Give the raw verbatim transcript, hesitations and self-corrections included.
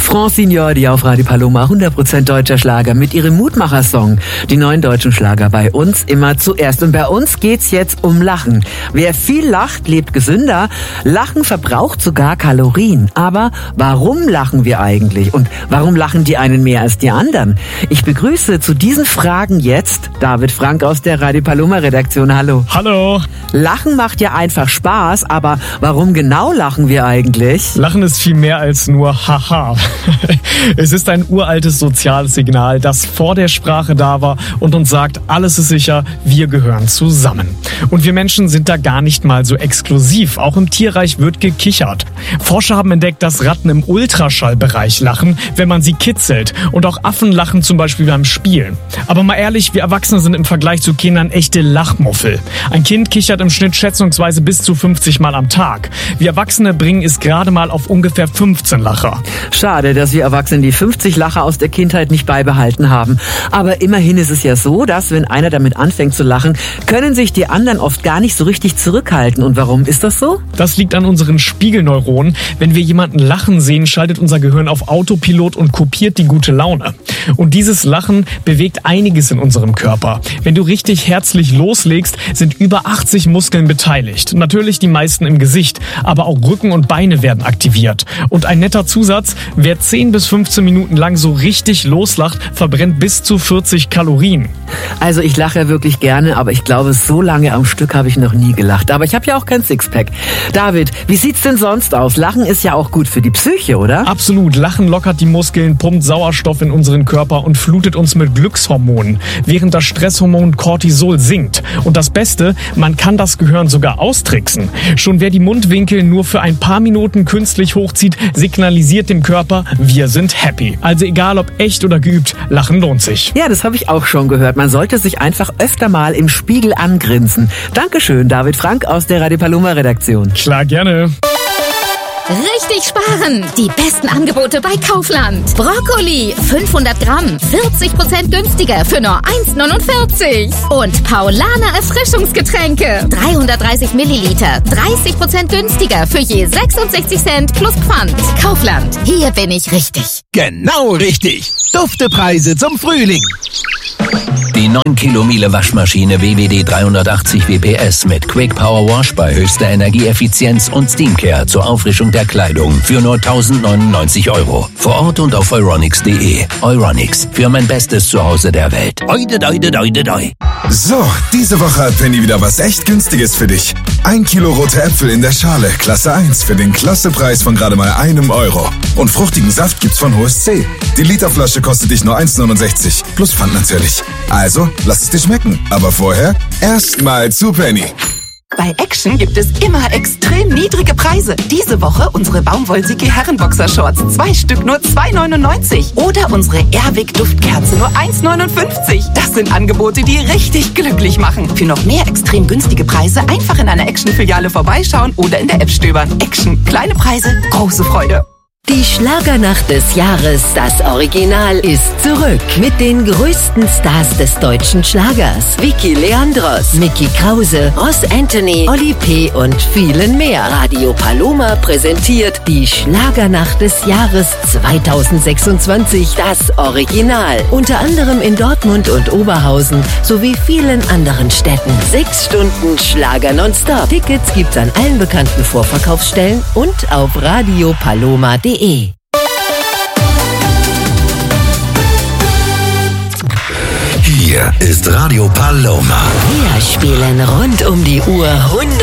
Francine auf Radio Paloma, hundert Prozent deutscher Schlager mit ihrem Mutmacher-Song. Die neuen deutschen Schlager bei uns immer zuerst. Und bei uns geht's jetzt um Lachen. Wer viel lacht, lebt gesünder. Lachen verbraucht sogar Kalorien. Aber warum lachen wir eigentlich? Und warum lachen die einen mehr als die anderen? Ich begrüße zu diesen Fragen jetzt David Frank aus der Radio Paloma Redaktion. Hallo. Hallo. Lachen macht ja einfach Spaß, aber warum genau lachen wir eigentlich? Lachen ist viel mehr als nur Haha. Es ist ein uraltes soziales Signal, das vor der Sprache da war und uns sagt, alles ist sicher, wir gehören zusammen. Und wir Menschen sind da gar nicht mal so exklusiv. Auch im Tierreich wird gekichert. Forscher haben entdeckt, dass Ratten im Ultraschallbereich lachen, wenn man sie kitzelt. Und auch Affen lachen zum Beispiel beim Spielen. Aber mal ehrlich, wir Erwachsene sind im Vergleich zu Kindern echte Lachmuffel. Ein Kind kichert im Schnitt schätzungsweise bis zu fünfzig Mal am Tag. Wir Erwachsene bringen es gerade mal auf ungefähr fünfzehn Lacher. Schade, dass wir Erwachsenen die fünfzig Lacher aus der Kindheit nicht beibehalten haben. Aber immerhin ist es ja so, dass wenn einer damit anfängt zu lachen, können sich die anderen oft gar nicht so richtig zurückhalten. Und warum ist das so? Das liegt an unseren Spiegelneuronen. Wenn wir jemanden lachen sehen, schaltet unser Gehirn auf Autopilot und kopiert die gute Laune. Und dieses Lachen bewegt einiges in unserem Körper. Wenn du richtig herzlich loslegst, sind über achtzig Muskeln beteiligt. Natürlich die meisten im Gesicht, aber auch Rücken und Beine werden aktiviert. Und ein netter Zusatz, wer zehn bis fünfzehn Minuten lang so richtig loslacht, verbrennt bis zu vierzig Kalorien. Also ich lache ja wirklich gerne, aber ich glaube, so lange am Stück habe ich noch nie gelacht. Aber ich habe ja auch kein Sixpack. David, wie sieht's denn sonst aus? Lachen ist ja auch gut für die Psyche, oder? Absolut. Lachen lockert die Muskeln, pumpt Sauerstoff in unseren Körper und flutet uns mit Glückshormonen, während das Stresshormon Cortisol sinkt. Und das Beste, man kann das Gehirn sogar austricksen. Schon wer die Mundwinkel nur für ein paar Minuten künstlich hochzieht, signalisiert dem Körper, wir sind happy. Also egal ob echt oder geübt, Lachen lohnt sich. Ja, das habe ich auch schon gehört. Man sollte sich einfach öfter mal im Spiegel angrinsen. Dankeschön, David Frank aus der Radio Paloma Redaktion. Klar, gerne. Richtig sparen! Die besten Angebote bei Kaufland. Brokkoli fünfhundert Gramm, vierzig Prozent günstiger für nur eins neunundvierzig. Und Paulaner Erfrischungsgetränke, dreihundertdreißig Milliliter, dreißig Prozent günstiger für je sechsundsechzig Cent plus Pfand. Kaufland, hier bin ich richtig. Genau richtig. Duftepreise zum Frühling. Die neun Kilo Miele Waschmaschine W W D dreihundertachtzig W P S mit Quick Power Wash bei höchster Energieeffizienz und Steamcare zur Auffrischung der Kleidung für nur tausendneunundneunzig Euro. Vor Ort und auf euronics punkt de. Euronics, für mein bestes Zuhause der Welt. Oide, doide, doide, doi. So, diese Woche hat Penny wieder was echt Günstiges für dich. Ein Kilo rote Äpfel in der Schale, Klasse eins, für den Klassepreis von gerade mal einem Euro. Und fruchtigen Saft gibt's von H O S C. Die Literflasche kostet dich nur eins neunundsechzig, plus Pfand natürlich. Also, lass es dir schmecken. Aber vorher erstmal zu Penny. Bei Action gibt es immer extrem niedrige Preise. Diese Woche unsere Baumwollsicke Herrenboxershorts. Zwei Stück nur zwei neunundneunzig. Oder unsere Airwick Duftkerze nur eins neunundfünfzig. Das sind Angebote, die richtig glücklich machen. Für noch mehr extrem günstige Preise einfach in einer Action-Filiale vorbeischauen oder in der App stöbern. Action. Kleine Preise, große Freude. Die Schlagernacht des Jahres, das Original, ist zurück. Mit den größten Stars des deutschen Schlagers. Vicky Leandros, Mickey Krause, Ross Anthony, Oli P. und vielen mehr. Radio Paloma präsentiert die Schlagernacht des Jahres zweitausendsechsundzwanzig, das Original. Unter anderem in Dortmund und Oberhausen sowie vielen anderen Städten. Sechs Stunden Schlager nonstop. Tickets gibt's an allen bekannten Vorverkaufsstellen und auf radio paloma punkt de. Hier ist Radio Paloma. Wir spielen rund um die Uhr hundert